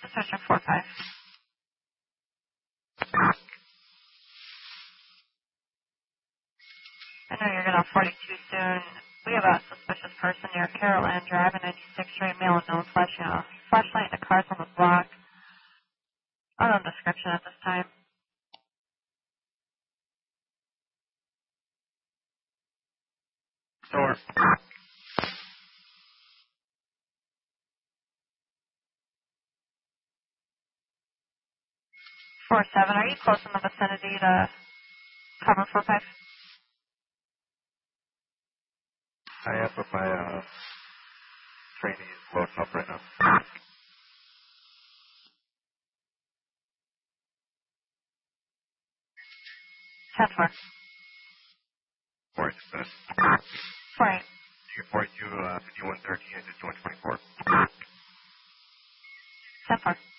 Searching 4-5. I know you're going to 42 soon. We have a suspicious person near Caroline Drive, a 96 straight male and known flashing a flashlight in the cars on the block. Unknown description at this time. Door. 4-7, are you close in the vicinity to cover 4-5? I am, but my trainee is loading up right now. 10-4. 42 minutes. 4-8. You get 42, 5130, and just 124. 10-4.